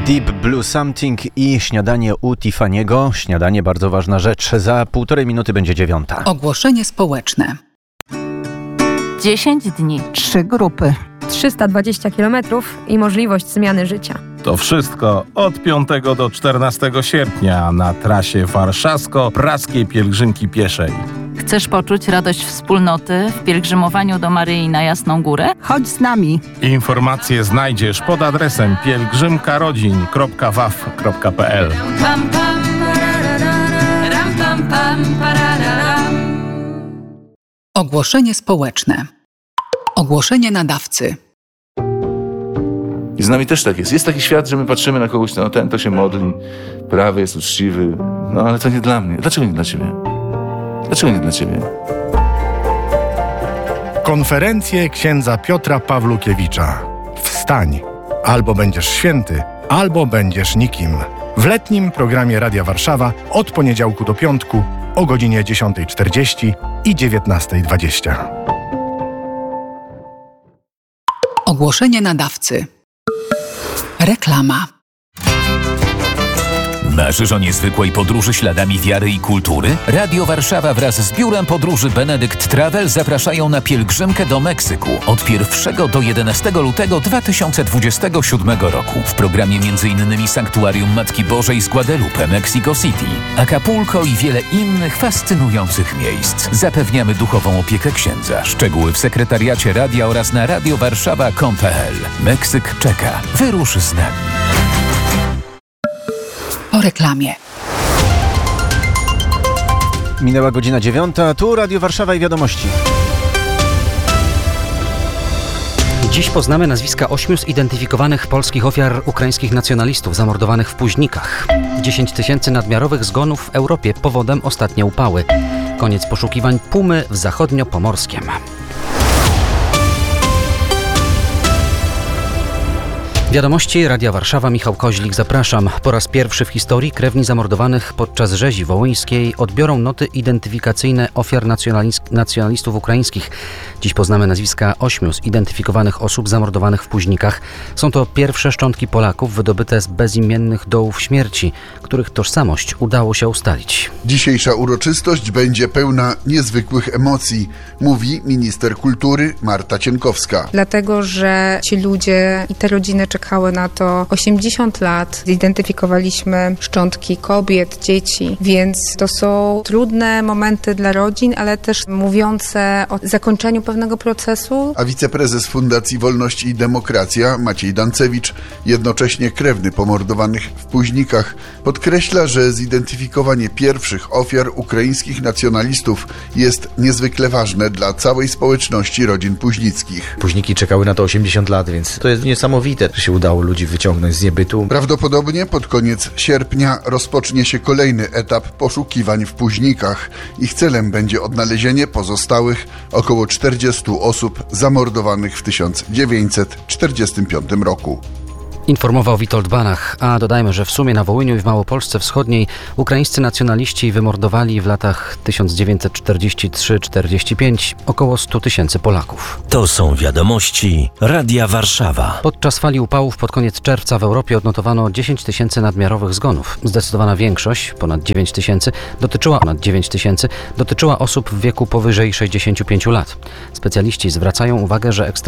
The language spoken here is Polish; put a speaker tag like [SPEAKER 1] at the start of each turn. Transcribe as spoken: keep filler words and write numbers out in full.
[SPEAKER 1] Deep Blue Something i śniadanie u Tiffany'ego. Śniadanie, bardzo ważna rzecz. Za półtorej minuty będzie dziewiąta.
[SPEAKER 2] Ogłoszenie społeczne.
[SPEAKER 3] dziesięć dni.
[SPEAKER 4] Trzy grupy.
[SPEAKER 5] trzysta dwadzieścia kilometrów i możliwość zmiany życia.
[SPEAKER 6] To wszystko od piątego do czternastego sierpnia na trasie warszawsko-praskiej pielgrzymki pieszej.
[SPEAKER 3] Chcesz poczuć radość wspólnoty w pielgrzymowaniu do Maryi na Jasną Górę?
[SPEAKER 4] Chodź z nami.
[SPEAKER 6] Informacje znajdziesz pod adresem pielgrzymkarodzin kropka w a f kropka p l.
[SPEAKER 2] Ogłoszenie społeczne. Ogłoszenie nadawcy.
[SPEAKER 7] I z nami też tak jest. Jest taki świat, że my patrzymy na kogoś, no ten to się modli, prawy jest uczciwy, no ale to nie dla mnie. Dlaczego nie dla ciebie? Dlaczego nie dla ciebie?
[SPEAKER 8] Konferencje księdza Piotra Pawlukiewicza. Wstań! Albo będziesz święty, albo będziesz nikim. W letnim programie Radia Warszawa od poniedziałku do piątku o godzinie dziesiąta czterdzieści i dziewiętnasta dwadzieścia.
[SPEAKER 2] Ogłoszenie nadawcy. Reklama.
[SPEAKER 9] Marzysz o niezwykłej podróży śladami wiary i kultury? Radio Warszawa wraz z Biurem Podróży Benedict Travel zapraszają na pielgrzymkę do Meksyku od pierwszego do jedenastego lutego dwa tysiące dwudziestego siódmego roku. W programie m.in. Sanktuarium Matki Bożej z Guadalupe, Mexico City, Acapulco i wiele innych fascynujących miejsc. Zapewniamy duchową opiekę księdza. Szczegóły w sekretariacie radia oraz na radiowarszawa kropka com kropka p l. Meksyk czeka. Wyrusz z nami.
[SPEAKER 2] Po reklamie.
[SPEAKER 1] Minęła godzina dziewiąta, tu Radio Warszawa i wiadomości.
[SPEAKER 10] Dziś poznamy nazwiska ośmiu zidentyfikowanych polskich ofiar ukraińskich nacjonalistów zamordowanych w Puźnikach. dziesięć tysięcy nadmiarowych zgonów w Europie powodem ostatnie upały. Koniec poszukiwań pumy w zachodniopomorskiem. Wiadomości Radia Warszawa, Michał Koźlik, zapraszam. Po raz pierwszy w historii krewni zamordowanych podczas rzezi wołyńskiej odbiorą noty identyfikacyjne ofiar nacjonalistów ukraińskich. Dziś poznamy nazwiska ośmiu zidentyfikowanych osób zamordowanych w Puźnikach. Są to pierwsze szczątki Polaków wydobyte z bezimiennych dołów śmierci, których tożsamość udało się ustalić.
[SPEAKER 11] Dzisiejsza uroczystość będzie pełna niezwykłych emocji, mówi minister kultury Marta Cienkowska.
[SPEAKER 12] Dlatego, że ci ludzie i te rodziny czekają Czekały na to osiemdziesiąt lat. Zidentyfikowaliśmy szczątki kobiet, dzieci, więc to są trudne momenty dla rodzin, ale też mówiące o zakończeniu pewnego procesu.
[SPEAKER 11] A wiceprezes Fundacji Wolność i Demokracja Maciej Dancewicz, jednocześnie krewny pomordowanych w Puźnikach, podkreśla, że zidentyfikowanie pierwszych ofiar ukraińskich nacjonalistów jest niezwykle ważne dla całej społeczności rodzin puźnickich.
[SPEAKER 13] Puźniki czekały na to osiemdziesiąt lat, więc to jest niesamowite, że się udało ludzi wyciągnąć z niebytu.
[SPEAKER 11] Prawdopodobnie pod koniec sierpnia rozpocznie się kolejny etap poszukiwań w Puźnikach. Ich celem będzie odnalezienie pozostałych około czterdziestu osób zamordowanych w tysiąc dziewięćset czterdziestym piątym roku.
[SPEAKER 10] Informował Witold Banach, a dodajmy, że w sumie na Wołyniu i w Małopolsce Wschodniej ukraińscy nacjonaliści wymordowali w latach tysiąc dziewięćset czterdziestym trzecim do czterdziestego piątego około stu tysięcy Polaków.
[SPEAKER 14] To są wiadomości Radia Warszawa.
[SPEAKER 10] Podczas fali upałów pod koniec czerwca w Europie odnotowano dziesięć tysięcy nadmiarowych zgonów. Zdecydowana większość, ponad dziewięć tysięcy, dotyczyła ponad dziewięć tysięcy, dotyczyła osób w wieku powyżej sześćdziesięciu pięciu lat. Specjaliści zwracają uwagę, że ekstremalne